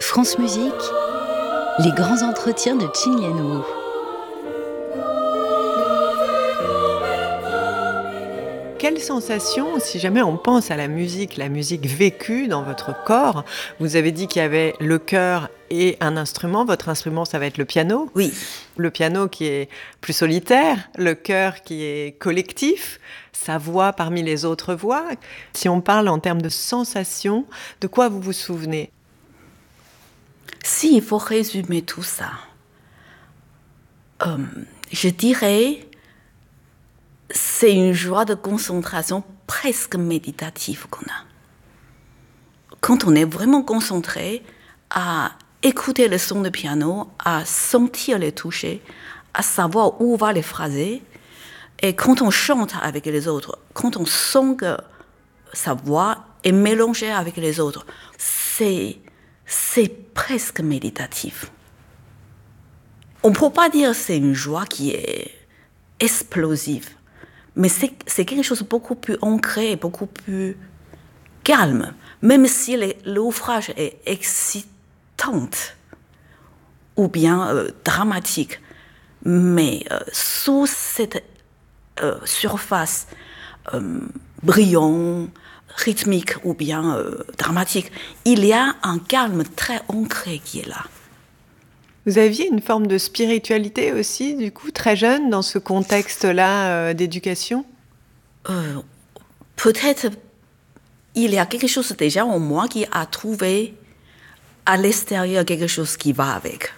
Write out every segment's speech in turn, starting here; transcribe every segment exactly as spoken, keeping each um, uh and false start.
France Musique, les grands entretiens de Chin Lian-Wu. Quelle sensation, si jamais on pense à la musique, la musique vécue dans votre corps, vous avez dit qu'il y avait le cœur et un instrument. Votre instrument, ça va être le piano. Oui. Le piano qui est plus solitaire, le cœur qui est collectif, sa voix parmi les autres voix. Si on parle en termes de sensation, de quoi vous vous souvenez ? Si il faut résumer tout ça, euh, je dirais c'est une joie de concentration presque méditative qu'on a. Quand on est vraiment concentré à écouter le son de piano, à sentir les toucher, à savoir où va les phraser, et quand on chante avec les autres, quand on sent que sa voix est mélangée avec les autres, c'est, c'est presque méditatif. On ne peut pas dire que c'est une joie qui est explosive, mais c'est, c'est quelque chose de beaucoup plus ancré, beaucoup plus calme, même si les, l'ouvrage est excitant ou bien euh, dramatique. Mais euh, sous cette euh, surface euh, brillante, rythmique ou bien euh, dramatique, il y a un calme très ancré qui est là. Vous aviez une forme de spiritualité aussi, du coup, très jeune, dans ce contexte-là euh, d'éducation ? euh, Peut-être il y a quelque chose déjà en moi qui a trouvé à l'extérieur quelque chose qui va avec.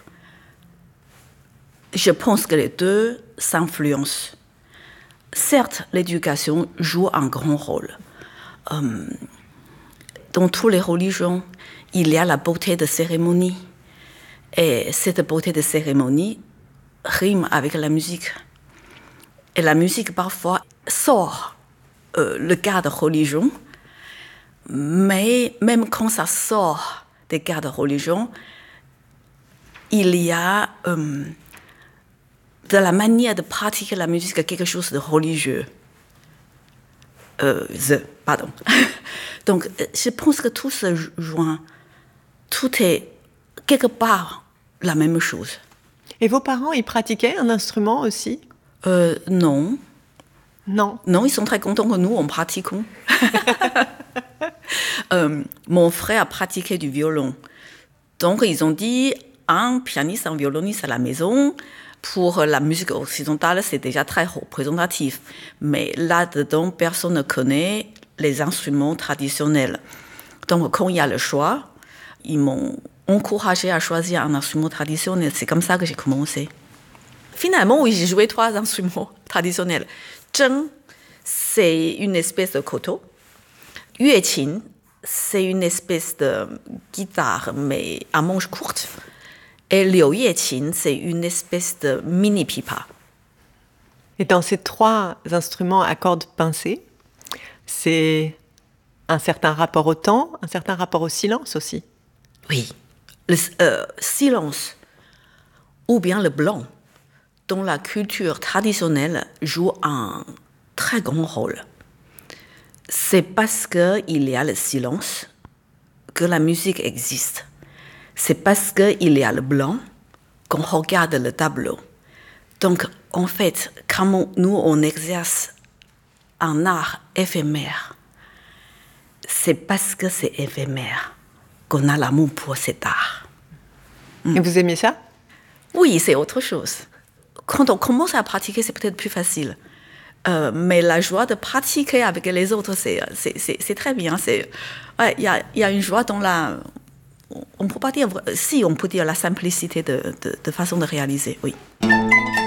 Je pense que les deux s'influencent. Certes, l'éducation joue un grand rôle. Euh, dans toutes les religions, il y a la beauté de cérémonie. Et cette beauté de cérémonie rime avec la musique. Et la musique, parfois, sort euh, le cadre de religion. Mais même quand ça sort des cadres de religion, il y a euh, de la manière de pratiquer la musique quelque chose de religieux. Euh, the, pardon. Donc, je pense que tout se joint. Tout est quelque part la même chose. Et vos parents, ils pratiquaient un instrument aussi ? euh, Non. Non. Non, ils sont très contents que nous, on pratiquons. euh, mon frère a pratiqué du violon. Donc, ils ont dit, un pianiste, un violoniste à la maison, pour la musique occidentale, c'est déjà très représentatif. Mais là-dedans, personne ne connaît les instruments traditionnels. Donc, quand il y a le choix, ils m'ont encouragé à choisir un instrument traditionnel. C'est comme ça que j'ai commencé. Finalement, oui, j'ai joué trois instruments traditionnels. Zheng, c'est une espèce de koto. Yueqin, c'est une espèce de guitare, mais à manche courte. Et liu yeqin, c'est une espèce de mini pipa. Et dans ces trois instruments à cordes pincées, c'est un certain rapport au temps, un certain rapport au silence aussi. Oui, le euh, silence ou bien le blanc dans la culture traditionnelle joue un très grand rôle. C'est parce qu'il y a le silence que la musique existe. C'est parce qu'il y a le blanc qu'on regarde le tableau. Donc, en fait, quand nous, on exerce un art éphémère, c'est parce que c'est éphémère qu'on a l'amour pour cet art. Et vous aimiez ça ? Oui, c'est autre chose. Quand on commence à pratiquer, c'est peut-être plus facile. Euh, mais la joie de pratiquer avec les autres, c'est, c'est, c'est, c'est très bien. Il ouais, y, a, y a une joie dans la... On ne peut pas dire... Si, on peut dire la simplicité de, de, de façon de réaliser, oui.